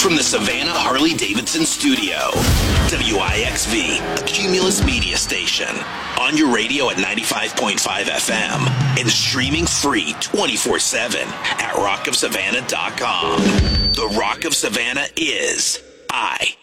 from the Savannah Harley-Davidson studio. WIXV, a Cumulus media station. On your radio at 95.5 FM and streaming free 24/7 at rockofsavannah.com. The Rock of Savannah is I